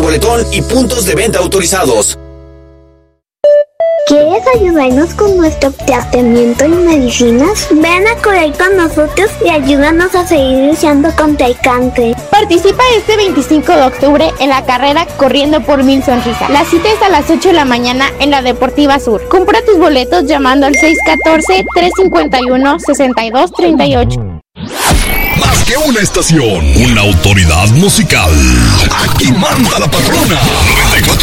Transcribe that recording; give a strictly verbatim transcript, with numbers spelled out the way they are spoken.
boletón y puntos de venta autorizados. ¿Quieres ayudarnos con nuestro tratamiento y medicinas? Ven a correr con nosotros y ayúdanos a seguir luchando contra el cáncer. Participa este veinticinco de octubre en la carrera Corriendo por Mil Sonrisas. La cita es a las ocho de la mañana en la Deportiva Sur. Compra tus boletos llamando al seis uno cuatro, tres cinco uno, seis dos tres ocho. Más que una estación, una autoridad musical. Aquí manda la patrona. noventa y cuatro